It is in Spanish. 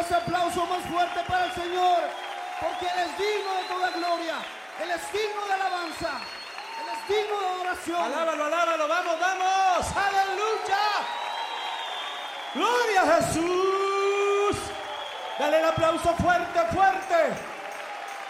ese aplauso más fuerte para el Señor, porque Él es digno de toda gloria, Él es digno de alabanza, Él es digno de adoración. Alábalo, alábalo, vamos, vamos. Aleluya. Gloria a Jesús. Dale el aplauso fuerte, fuerte.